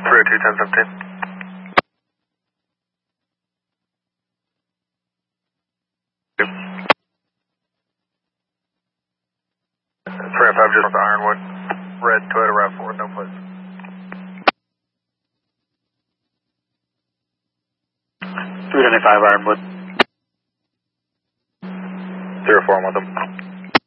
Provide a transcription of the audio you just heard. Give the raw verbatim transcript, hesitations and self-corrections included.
three oh two, ten seventeen. three oh five just north of Ironwood. Red Toyota RAV four, no place. three ninety-five Ironwood. zero four, I'm with them.